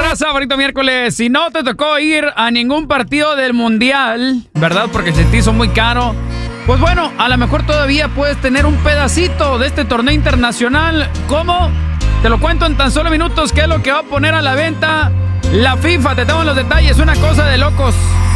raza, bonito miércoles. Si no te tocó ir a ningún partido del Mundial, ¿verdad? Porque se te hizo muy caro. Pues bueno, a lo mejor todavía puedes tener un pedacito de este torneo internacional. ¿Cómo? Te lo cuento en tan solo minutos qué es lo que va a poner a la venta la FIFA. Te tengo los detalles, una cosa de locos.